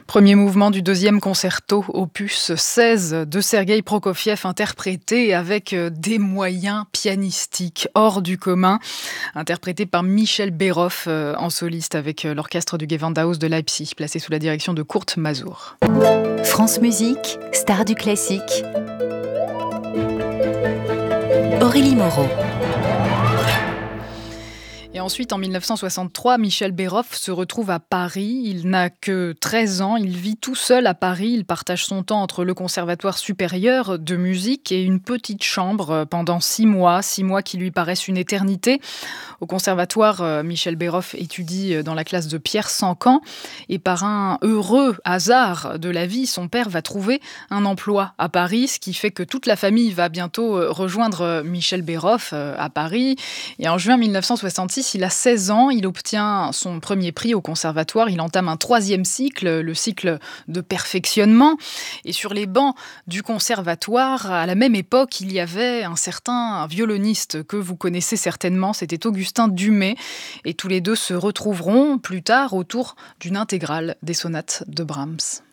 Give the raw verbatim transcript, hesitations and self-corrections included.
Premier mouvement du deuxième concerto, opus seize de Sergueï Prokofiev, interprété avec des moyens pianistiques hors du commun, interprété par Michel Berhoff en soliste avec l'orchestre du Gewandhaus de Leipzig, placé sous la direction de Kurt Masur. France Musique, star du classique. Aurélie Moreau. Et ensuite, en dix-neuf cent soixante-trois, Michel Berhoff se retrouve à Paris. Il n'a que treize ans. Il vit tout seul à Paris. Il partage son temps entre le Conservatoire supérieur de musique et une petite chambre pendant six mois. Six mois qui lui paraissent une éternité. Au Conservatoire, Michel Berhoff étudie dans la classe de Pierre Sancan. Et par un heureux hasard de la vie, son père va trouver un emploi à Paris, ce qui fait que toute la famille va bientôt rejoindre Michel Berhoff à Paris. Et en juin dix-neuf cent soixante-six, il a seize ans, il obtient son premier prix au conservatoire, il entame un troisième cycle, le cycle de perfectionnement. Et sur les bancs du conservatoire, à la même époque, il y avait un certain violoniste que vous connaissez certainement, c'était Augustin Dumay. Et tous les deux se retrouveront plus tard autour d'une intégrale des sonates de Brahms.